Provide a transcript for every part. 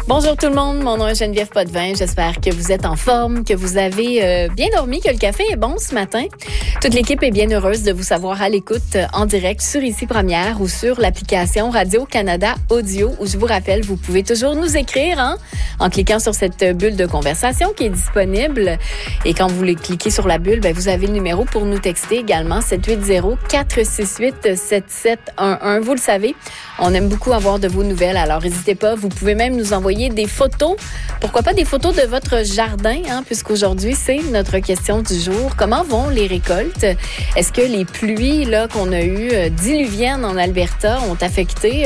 Bonjour tout le monde, mon nom est Geneviève Potvin. J'espère que vous êtes en forme, que vous avez bien dormi, que le café est bon ce matin. Toute l'équipe est bien heureuse de vous savoir à l'écoute en direct sur Ici Première ou sur l'application Radio-Canada Audio où je vous rappelle, vous pouvez toujours nous écrire en cliquant sur cette bulle de conversation qui est disponible. Et quand vous cliquez sur la bulle, vous avez le numéro pour nous texter également 780-468-7711. Vous le savez, on aime beaucoup avoir de vos nouvelles, alors n'hésitez pas. Vous pouvez même nous envoyer des photos. Pourquoi pas des photos de votre jardin, puisqu'aujourd'hui, c'est notre question du jour. Comment vont les récoltes? Est-ce que les pluies qu'on a eues diluviennes en Alberta ont affecté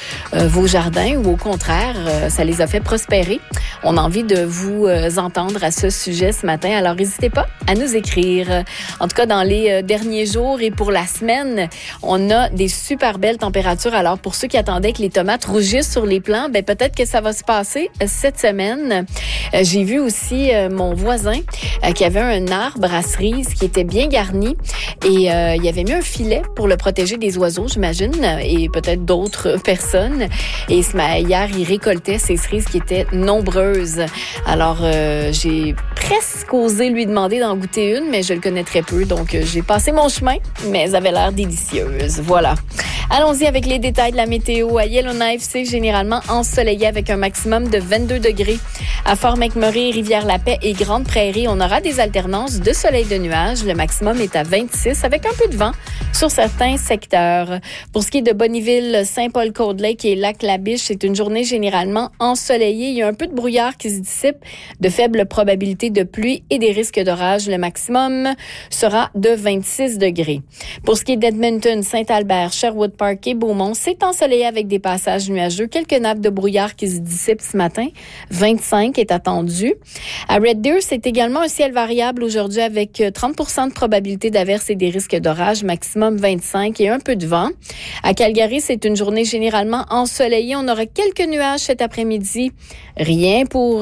vos jardins ou au contraire, ça les a fait prospérer? On a envie de vous entendre à ce sujet ce matin, alors n'hésitez pas à nous écrire. En tout cas, dans les derniers jours et pour la semaine, on a des super belles températures. Alors, pour ceux qui attendaient que les tomates rougissent sur les plants, peut-être que ça va se passer cette semaine. J'ai vu aussi mon voisin qui avait un arbre à cerises qui était bien garni et il avait mis un filet pour le protéger des oiseaux, j'imagine, et peut-être d'autres personnes. Et hier, il récoltait ces cerises qui étaient nombreuses. Alors, j'ai presque osé lui demander d'en goûter une, mais je le connais très peu, donc j'ai passé mon chemin, mais elles avaient l'air délicieuses. Voilà. Allons-y avec les détails de la météo. À Yellowknife, c'est généralement ensoleillé avec un maximum de 22 degrés. À Fort-McMurray, Rivière-la-Paix et Grande-Prairie, on aura des alternances de soleil et de nuages. Le maximum est à 26 avec un peu de vent sur certains secteurs. Pour ce qui est de Bonnyville, Saint-Paul-Cold Lake et Lac-La-Biche, c'est une journée généralement ensoleillée. Il y a un peu de brouillard qui se dissipe, de faibles probabilités de pluie et des risques d'orage. Le maximum sera de 26 degrés. Pour ce qui est d'Edmonton, Saint-Albert, Sherwood Park et Beaumont, c'est ensoleillé avec des passages nuageux. Quelques nappes de brouillard qui se dissipent ce matin. 25 est attendu. À Red Deer, c'est également un ciel variable aujourd'hui avec 30% de probabilité d'averse et des risques d'orage, maximum 25 et un peu de vent. À Calgary, c'est une journée généralement ensoleillée. On aura quelques nuages cet après-midi. Rien pour,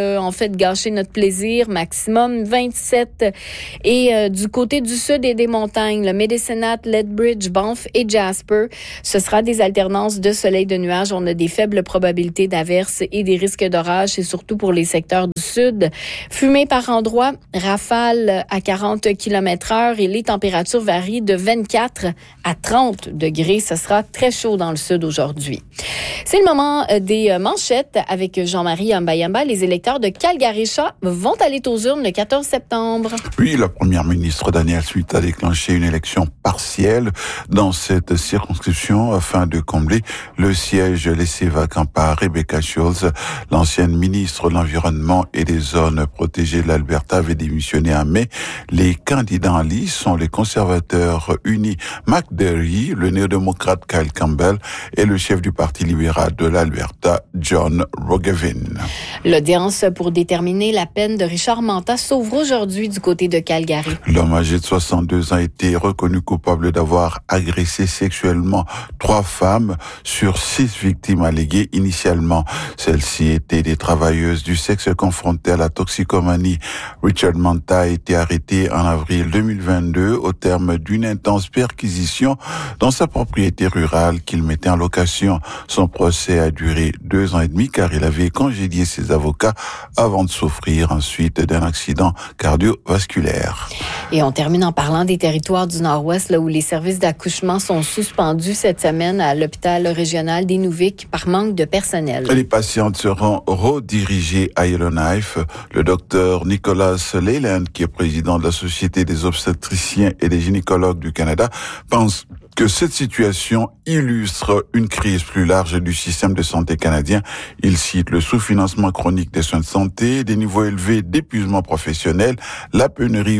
gâcher notre plaisir. Maximum 27. Et du côté du sud et des montagnes, le Medicine Hat, Lethbridge, Banff et Jasper, ce sera des alternances de soleil et de nuages. On a des faibles probabilités d'averse et des risques d'orage. C'est surtout pour les secteurs du sud. Fumée par endroits, rafales à 40 km/h et les températures varient de 24 à 30 degrés. Ce sera très chaud dans le sud aujourd'hui. C'est le moment des manchettes avec Jean-Marie Yamba. Les électeurs de Calgary-Shaw vont aller aux urnes le 14 septembre. Oui, la première ministre Danielle Smith a déclenché une élection partielle dans cette circonscription afin de combler le siège laissé vacant par Rebecca Schulz. L'ancienne ministre de l'Environnement et des zones protégées de l'Alberta avait démissionné en mai. Les candidats en lice sont les conservateurs unis McDerry, le néo-démocrate Kyle Campbell et le chef du Parti libéral de l'Alberta, John Roggeveen. L'audience pour déterminer la peine de Richard Manta s'ouvre aujourd'hui du côté de Calgary. L'homme âgé de 62 ans a été reconnu coupable d'avoir agressé sexuellement 3 femmes sur 6 victimes alléguées initialement. Celles-ci étaient des travailleuses du sexe confrontées à la toxicomanie. Richard Manta a été arrêté en avril 2022 au terme d'une intense perquisition dans sa propriété rurale qu'il mettait en location. Son procès a duré 2 ans et demi car il avait congédié ses avocats avant de souffrir ensuite d'un accident cardiovasculaire. Et on termine en parlant des territoires du Nord-Ouest là, où les services d'accouchement sont suspendus cette semaine à l'hôpital régional d'Inuvik par manque de personnel. Les patientes seront redirigées à Yellowknife. Le docteur Nicholas Leyland, qui est président de la Société des obstétriciens et des gynécologues du Canada, pense que cette situation illustre une crise plus large du système de santé canadien. Il cite le sous-financement chronique des soins de santé, des niveaux élevés d'épuisement professionnel, la pénurie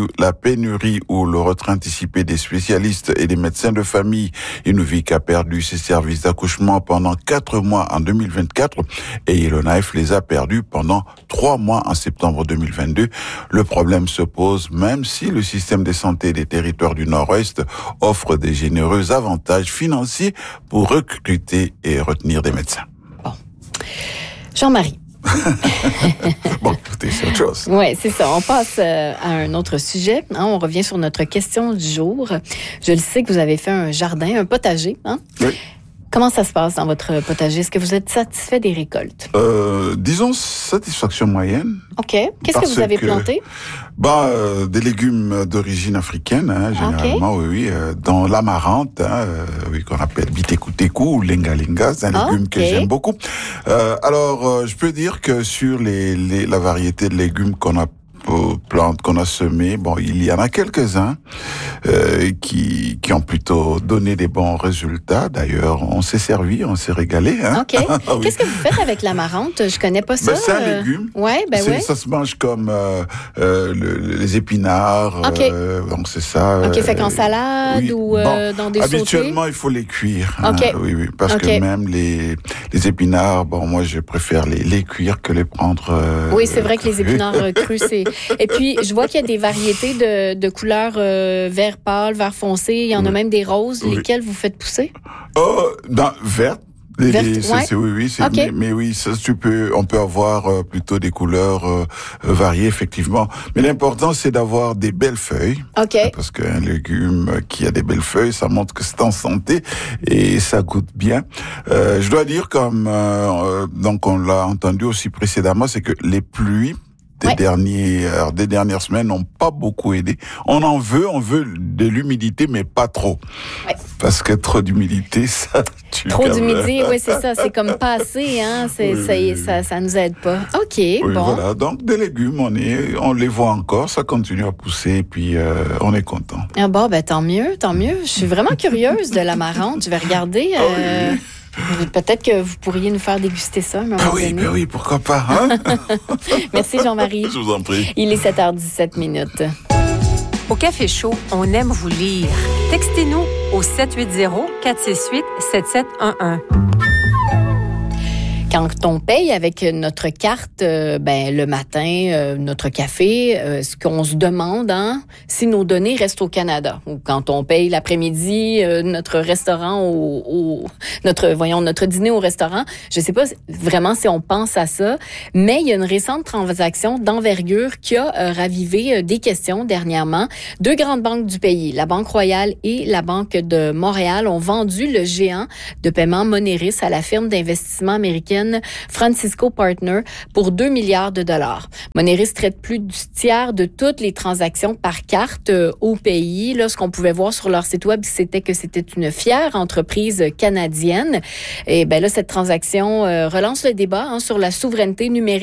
ou le retrait anticipé des spécialistes et des médecins de famille. Inuvik a perdu ses services d'accouchement pendant 4 mois en 2024 et Yellowknife les a perdus pendant 3 mois en septembre 2022. Le problème se pose même si le système de santé des territoires du Nord-Ouest offre des généreux avantages financiers pour recruter et retenir des médecins. Bon. Jean-Marie. Bon, écoutez, c'est autre chose. Oui, c'est ça. On passe à un autre sujet. On revient sur notre question du jour. Je le sais que vous avez fait un jardin, un potager. Oui. Comment ça se passe dans votre potager? Est-ce que vous êtes satisfait des récoltes? Disons satisfaction moyenne. OK. Qu'est-ce que vous avez planté? Des légumes d'origine africaine, généralement, oui, dans l'amarante, qu'on appelle bitekoutekou ou lenga-lenga, c'est un légume que j'aime beaucoup. Alors, je peux dire que sur la variété de légumes qu'on a plantes qu'on a semées, il y en a quelques-uns qui ont plutôt donné des bons résultats. D'ailleurs, on s'est servi, on s'est régalé. OK. Oui. Qu'est-ce que vous faites avec l'amarante? Je connais pas ça. C'est un légume. Ouais. Ça se mange comme les épinards. OK. Donc c'est ça. OK, fait qu'en salade ou dans des sautés? Habituellement, il faut les cuire. OK. Oui, parce que même les épinards, moi je préfère les cuire que les prendre. Oui, c'est vrai que les épinards crus, c'est... Et puis, je vois qu'il y a des variétés de couleurs vert pâle, vert foncé. Il y en a même des roses. Lesquelles vous faites pousser? Vert. Oui. Okay. Mais oui, ça, on peut avoir plutôt des couleurs variées, effectivement. Mais l'important, c'est d'avoir des belles feuilles. OK. Parce qu'un légume qui a des belles feuilles, ça montre que c'est en santé et ça goûte bien. Je dois dire, donc on l'a entendu aussi précédemment, c'est que les pluies des dernières semaines n'ont pas beaucoup aidé. On veut de l'humidité, mais pas trop. Ouais. Parce que trop d'humidité, ça tue. Trop d'humidité, oui, c'est ça. C'est comme pas assez, hein. Ça nous aide pas. OK, bon. Voilà. Donc, des légumes, on les voit encore, ça continue à pousser, et puis on est content. Ah bon, tant mieux. Je suis vraiment curieuse de l'amarante. Je vais regarder. Peut-être que vous pourriez nous faire déguster ça un moment donné. Oui, pourquoi pas. Hein? Merci Jean-Marie. Je vous en prie. Il est 7h17. Au Café Chaud, on aime vous lire. Textez-nous au 780-468-7711. Quand on paye avec notre carte, le matin, notre café, ce qu'on se demande, si nos données restent au Canada. Ou quand on paye l'après-midi, notre restaurant notre dîner au restaurant. Je sais pas vraiment si on pense à ça, mais il y a une récente transaction d'envergure qui a ravivé des questions dernièrement. 2 grandes banques du pays, la Banque Royale et la Banque de Montréal, ont vendu le géant de paiement Moneris à la firme d'investissement américaine Francisco Partners pour 2 milliards de dollars. Moneris traite plus du tiers de toutes les transactions par carte au pays. Là, ce qu'on pouvait voir sur leur site web, c'était que c'était une fière entreprise canadienne. Et là, cette transaction relance le débat sur la souveraineté numérique